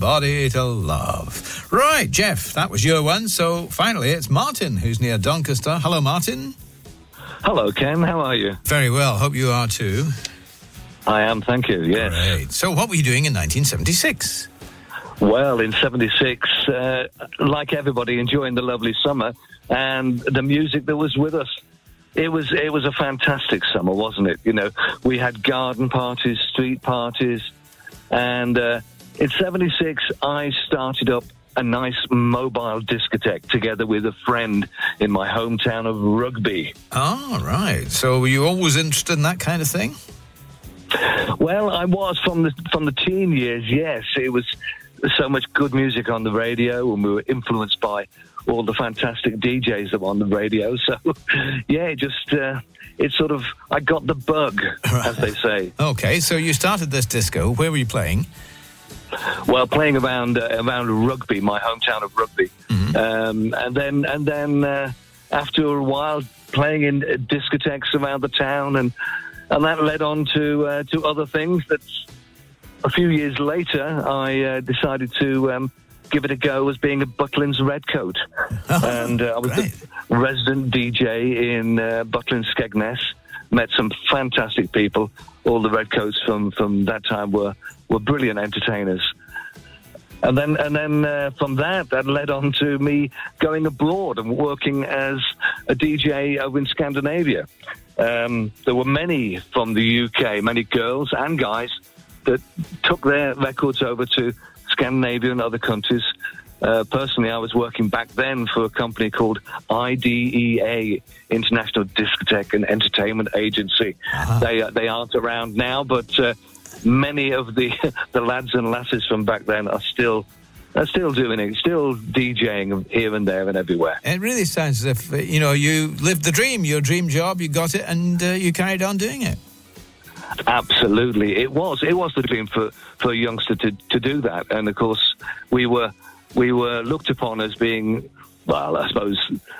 Body to Love. Right, Jeff, that was your one. So finally, it's Martin who's near Doncaster. Hello, Martin. Hello, Ken. How are you? Very well. Hope you are too. I am, thank you, yes. Great. So what were you doing in 1976? Well, in 76, like everybody, enjoying the lovely summer and the music that was with us. It was a fantastic summer, wasn't it? You know, we had garden parties, street parties, and in 76, I started up a nice mobile discotheque together with a friend in my hometown of Rugby. Oh, right. So were you always interested in that kind of thing? Well, I was from the teen years, yes. It was so much good music on the radio, and we were influenced by all the fantastic DJs that were on the radio. So, yeah, it sort of, I got the bug, as they say. Okay, so you started this disco. Where were you playing? Well, playing around Rugby, my hometown of Rugby. Mm-hmm. And then after a while, playing in discotheques around the town, and that led on to other things. That a few years later, I decided to give it a go as being a Butlins Redcoat. And I was the resident DJ in Butlins Skegness. Met some fantastic people. All the Redcoats from that time were brilliant entertainers. And then from that led on to me going abroad and working as a DJ over in Scandinavia. There were many from the UK, many girls and guys that took their records over to Scandinavia and other countries. Personally, I was working back then for a company called IDEA, International Discotheque and Entertainment Agency. Uh-huh. They aren't around now, but many of the lads and lasses from back then are still doing it, still DJing here and there and everywhere. It really sounds as if, you lived the dream, your dream job, you got it, and you carried on doing it. Absolutely. It was the dream for a youngster to do that. And, of course, we were looked upon as being, well, I suppose,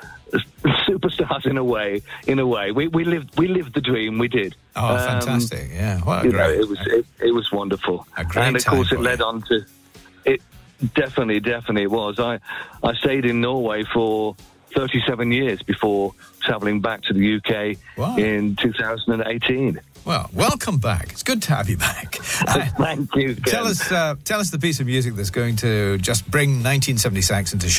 superstars in a way. We lived the dream. We did. Oh, fantastic! Yeah, what a great. It was wonderful. A great and of course, time it led on to it. Definitely was. I stayed in Norway for 37 years before travelling back to the UK in 2018. Well, welcome back. It's good to have you back. Thank you, Ken. Tell us the piece of music that's going to just bring 1976 into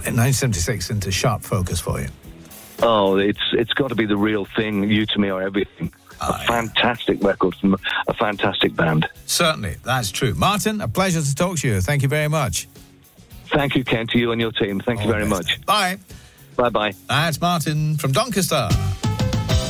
sharp focus for you. Oh, it's got to be The Real Thing, You to Me Are Everything. Fantastic record from a fantastic band. Certainly, that's true. Martin, a pleasure to talk to you. Thank you very much. Thank you, Ken, to you and your team. Thank you very much. Bye. Bye-bye. That's Martin from Doncaster.